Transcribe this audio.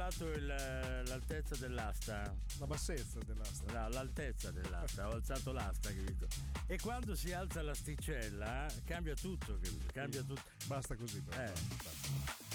calcolato l'altezza dell'asta. La bassezza dell'asta. No, l'altezza dell'asta, ho alzato l'asta, capito? E quando si alza l'asticella cambia tutto, capito? Cambia tutto. Basta così, però. Basta.